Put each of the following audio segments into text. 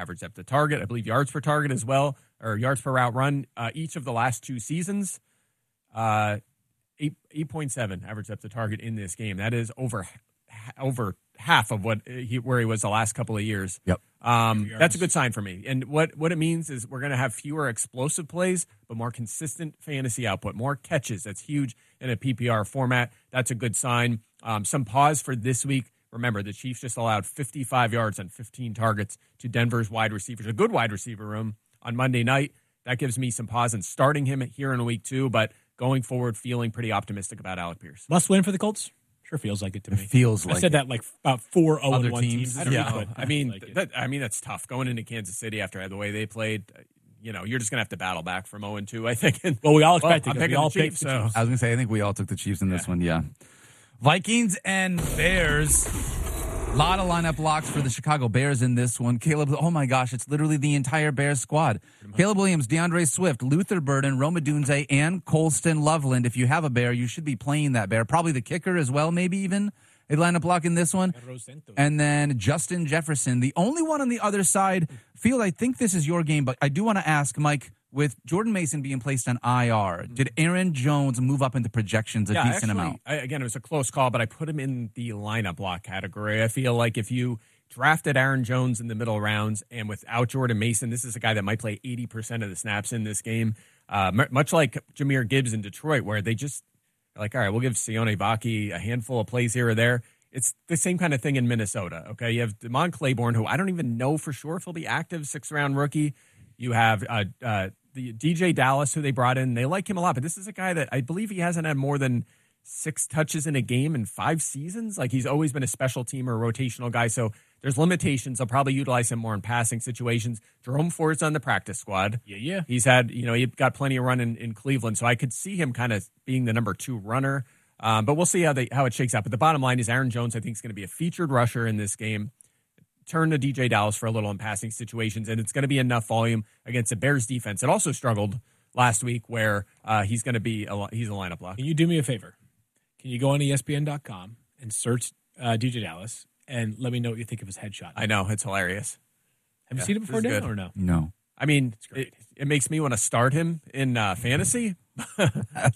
average depth of target. I believe yards per target as well, or yards per route run. Each of the last 2 seasons, 8.7 average depth of target in this game. That is over half of where he was the last couple of years. Yep. That's a good sign for me. And what it means is we're going to have fewer explosive plays, but more consistent fantasy output, more catches. That's huge in a PPR format. That's a good sign. Some pause for this week. Remember, the Chiefs just allowed 55 yards on 15 targets to Denver's wide receivers, a good wide receiver room on Monday night. That gives me some pause in starting him here in week 2, but going forward, feeling pretty optimistic about Alec Pierce. Must win for the Colts? Sure feels like it to me. It feels like I said that like about 4 other 0-1 teams. I don't know. But I mean, like that's tough. Going into Kansas City after the way they played, you're just going to have to battle back from 0-2, I think. Well, we all expect I'm it. picking We all the Chiefs, picked the Chiefs. I was going to say, I think we all took the Chiefs in this one, yeah. Vikings and Bears. A lot of lineup locks for the Chicago Bears in this one. Caleb, oh my gosh, it's literally the entire Bears squad. Caleb Williams, DeAndre Swift, Luther Burden, Rome Odunze, and Colston Loveland. If you have a Bear, you should be playing that Bear. Probably the kicker as well, maybe even a lineup block in this one. And then Justin Jefferson. The only one on the other side, Field, I think this is your game, but I do want to ask, Mike, with Jordan Mason being placed on IR, did Aaron Jones move up into projections a decent amount? Again, it was a close call, but I put him in the lineup block category. I feel like if you drafted Aaron Jones in the middle rounds and without Jordan Mason, this is a guy that might play 80% of the snaps in this game, much like Jahmyr Gibbs in Detroit, where they just are like, all right, we'll give Sione Vaki a handful of plays here or there. It's the same kind of thing in Minnesota, okay? You have Damon Claiborne, who I don't even know for sure if he'll be active, 6th-round rookie. You have the DJ Dallas, who they brought in. They like him a lot, but this is a guy that I believe he hasn't had more than 6 touches in a game in 5 seasons. Like, he's always been a special team or rotational guy, so there's limitations. They'll probably utilize him more in passing situations. Jerome Ford's on the practice squad. Yeah. He's had, he got plenty of run in Cleveland, so I could see him kind of being the number 2 runner. But we'll see how it shakes out. But the bottom line is Aaron Jones, I think, is going to be a featured rusher in this game. Turn to DJ Dallas for a little in passing situations, and it's going to be enough volume against the Bears defense. It also struggled last week where he's going to be he's a lineup block. Can you do me a favor? Can you go on ESPN.com and search DJ Dallas and let me know what you think of his headshot? I know. It's hilarious. Have you seen it before, Dan, or no? No. I mean, it makes me want to start him in fantasy. All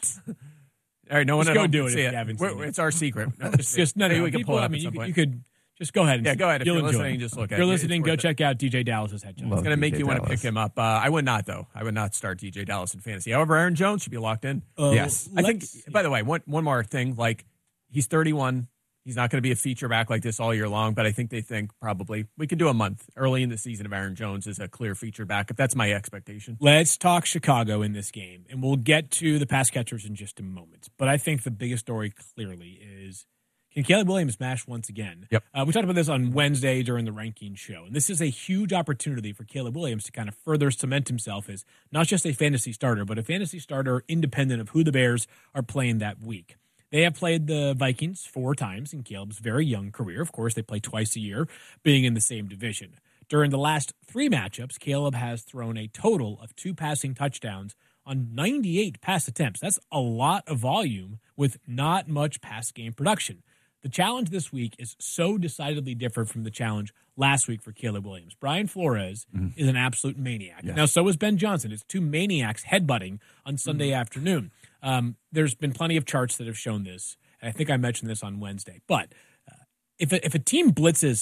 right, no one just go do it if you haven't seen it. It's our secret. No, Maybe we can pull it up at some point. You could just go ahead. Go ahead. If you'll you're enjoy listening, it. just look at it. If you're listening, go it. check out DJ Dallas's headshot. It's going to make you want to pick him up. I would not, though. I would not start DJ Dallas in fantasy. However, Aaron Jones should be locked in. Yes. I think, by the way, one more thing. Like, he's 31. He's not going to be a feature back like this all year long, but I think they think probably we could do a month early in the season of Aaron Jones as a clear feature back. If that's my expectation. Let's talk Chicago in this game, and we'll get to the pass catchers in just a moment. But I think the biggest story clearly is, can Caleb Williams smash once again? Yep. We talked about this on Wednesday during the ranking show, and this is a huge opportunity for Caleb Williams to kind of further cement himself as not just a fantasy starter, but a fantasy starter independent of who the Bears are playing that week. They have played the Vikings 4 times in Caleb's very young career. Of course, they play twice a year, being in the same division. During the last 3 matchups, Caleb has thrown a total of 2 passing touchdowns on 98 pass attempts. That's a lot of volume with not much pass game production. The challenge this week is so decidedly different from the challenge last week for Caleb Williams. Brian Flores is an absolute maniac. Yes. Now, so is Ben Johnson. It's 2 maniacs headbutting on Sunday afternoon. There's been plenty of charts that have shown this, and I think I mentioned this on Wednesday. But if a team blitzes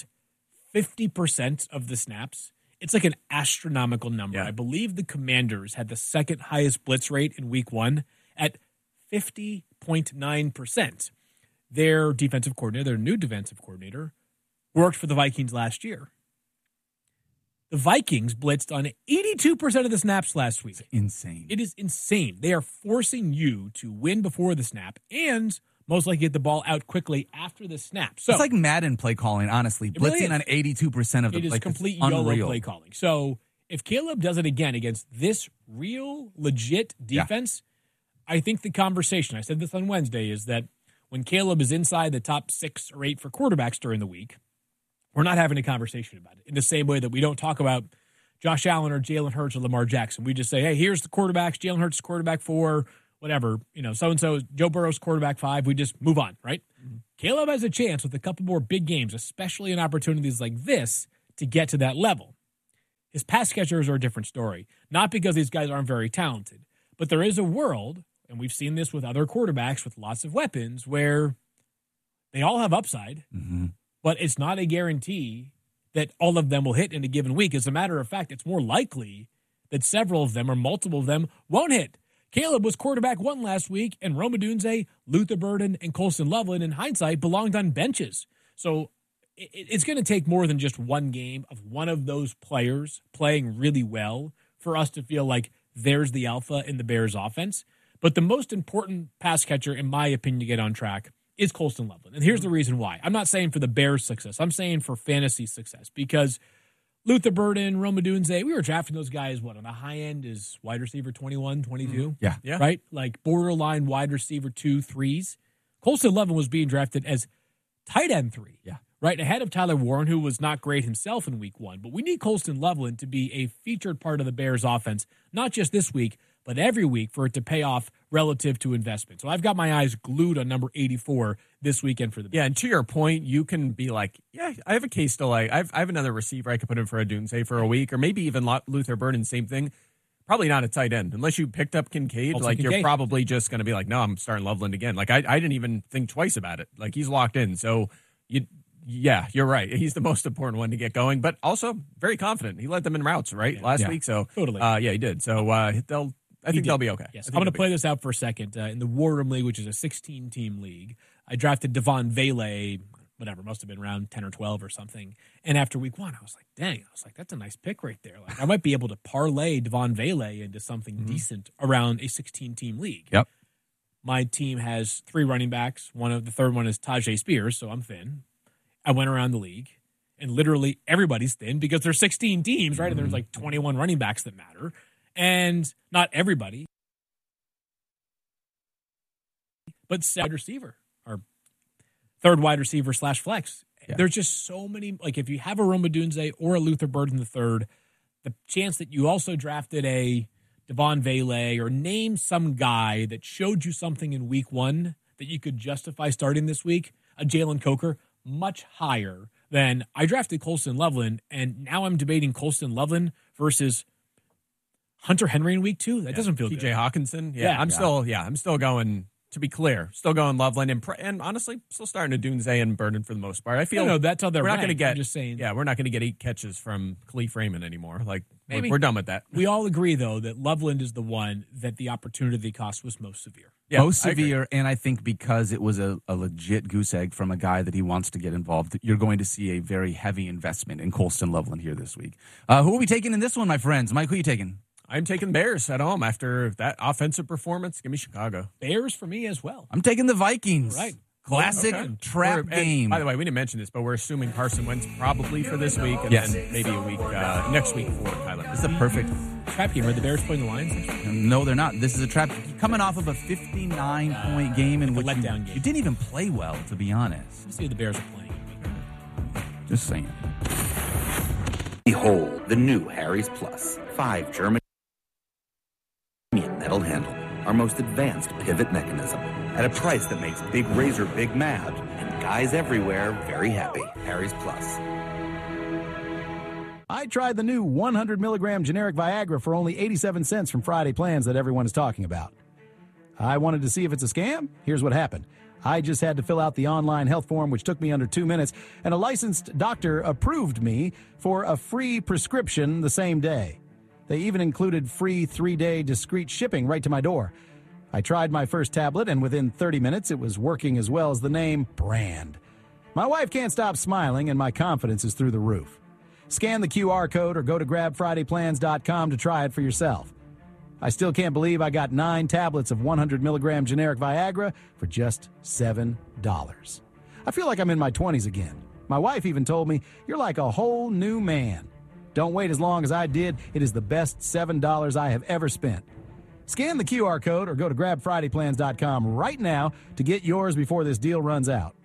50% of the snaps, it's like an astronomical number. Yeah. I believe the Commanders had the 2nd highest blitz rate in week 1 at 50.9%. Their defensive coordinator, their new defensive coordinator, worked for the Vikings last year. The Vikings blitzed on 82% of the snaps last week. It's insane. It is insane. They are forcing you to win before the snap and most likely get the ball out quickly after the snap. So it's like Madden play calling, honestly. really Blitzing on 82% of the It is like, complete unreal. YOLO play calling. So if Caleb does it again against this real, legit defense, I think the conversation, I said this on Wednesday, is that when Caleb is inside the top 6 or 8 for quarterbacks during the week, we're not having a conversation about it in the same way that we don't talk about Josh Allen or Jalen Hurts or Lamar Jackson. We just say, hey, here's the quarterbacks. Jalen Hurts is quarterback 4, whatever. So-and-so, Joe Burrow's quarterback 5. We just move on, right? Mm-hmm. Caleb has a chance with a couple more big games, especially in opportunities like this, to get to that level. is pass catchers are a different story. Not because these guys aren't very talented, but there is a world, and we've seen this with other quarterbacks with lots of weapons, where they all have upside, but it's not a guarantee that all of them will hit in a given week. As a matter of fact, it's more likely that several of them or multiple of them won't hit. Caleb was quarterback one last week, and Rome Odunze, Luther Burden, and Colston Loveland, in hindsight, belonged on benches. So it's going to take more than just one game of one of those players playing really well for us to feel like there's the alpha in the Bears offense. But the most important pass catcher, in my opinion, to get on track is Colston Loveland. And here's the reason why. I'm not saying for the Bears' success. I'm saying for fantasy success, because Luther Burden, Rome Odunze, we were drafting those guys, on the high end is wide receiver 21, 22? Yeah. Right? Like borderline wide receiver 2, 3s. Colston Loveland was being drafted as tight end 3. Yeah. Right? Ahead of Tyler Warren, who was not great himself in week 1. But we need Colston Loveland to be a featured part of the Bears offense, not just this week, but every week for it to pay off relative to investment. So I've got my eyes glued on number 84 this weekend for the Bears. Yeah, and to your point, you can be like, yeah, I have a case still. I have another receiver I could put in for Odunze for a week, or maybe even Luther Burden, same thing. Probably not a tight end. Unless you picked up Kincaid, you're probably just going to be like, no, I'm starting Loveland again. Like, I didn't even think twice about it. Like, he's locked in. So, yeah, you're right. He's the most important one to get going, but also very confident. He led them in routes, right, last week? So, totally. Yeah, he did. So, I think they'll be okay. Yes. I'm going to play this out for a second. In the War Room League, which is a 16-team league, I drafted Devon Vele, whatever, must have been around 10 or 12 or something. And after week 1, I was like, dang, that's a nice pick right there. Like, I might be able to parlay Devon Vele into something decent around a 16-team league. Yep. My team has 3 running backs. The third one is Tajay Spears, so I'm thin. I went around the league, and literally everybody's thin because there's 16 teams, right? And there's like 21 running backs that matter. And not everybody, but wide receiver or third wide receiver / flex. Yeah. There's just so many. Like, if you have a Rome Odunze or a Luther Burden III, the chance that you also drafted a Devon Vele or name some guy that showed you something in week 1 that you could justify starting this week, a Jalen Coker, much higher than I drafted Colston Loveland, and now I'm debating Colston Loveland versus Hunter Henry in week 2. That doesn't feel good. TJ Hawkinson. I'm still going, to be clear, still going Loveland and honestly still starting to Odunze and Burden for the most part. I feel that's how they're we're not ranked. going to get. I'm just saying. Yeah, we're not going to get 8 catches from Khalif Raymond anymore. Like, maybe we're done with that. We all agree though that Loveland is the one that the opportunity cost was most severe. Yeah, most severe, and I think because it was a legit goose egg from a guy that he wants to get involved, you're going to see a very heavy investment in Colston Loveland here this week. Who are we taking in this one, my friends? Mike, who are you taking? I'm taking Bears at home after that offensive performance. Give me Chicago. Bears for me as well. I'm taking the Vikings. All right. Classic trap game. By the way, we didn't mention this, but we're assuming Carson Wentz probably for this week, and then maybe a week next week for Kyler. This is a perfect trap game. Are the Bears playing the Lions? No, they're not. This is a trap. Coming off of a 59-point game in which letdown game. You didn't even play well, to be honest. Let's see what the Bears are playing. Just saying. Behold the new Harry's Plus 5 German metal handle, our most advanced pivot mechanism, at a price that makes Big Razor big mad and guys everywhere very happy. Harry's Plus. I tried the new 100 milligram generic Viagra for only 87 cents from Friday Plans that everyone is talking about. I wanted to see if it's a scam. Here's what happened. I just had to fill out the online health form, which took me under 2 minutes, and a licensed doctor approved me for a free prescription the same day. They even included free 3-day discreet shipping right to my door. I tried my first tablet, and within 30 minutes, it was working as well as the name brand. My wife can't stop smiling, and my confidence is through the roof. Scan the QR code or go to grabfridayplans.com to try it for yourself. I still can't believe I got 9 tablets of 100 milligram generic Viagra for just $7. I feel like I'm in my 20s again. My wife even told me, "You're like a whole new man." Don't wait as long as I did. It is the best $7 I have ever spent. Scan the QR code or go to grabfridayplans.com right now to get yours before this deal runs out.